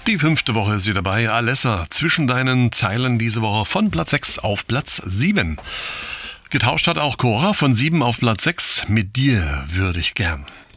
Die 5. Woche ist wieder dabei. Alessa, zwischen deinen Zeilen diese Woche von Platz 6 auf Platz 7. Getauscht hat auch Cora von 7 auf Platz 6. Mit dir würde ich gern.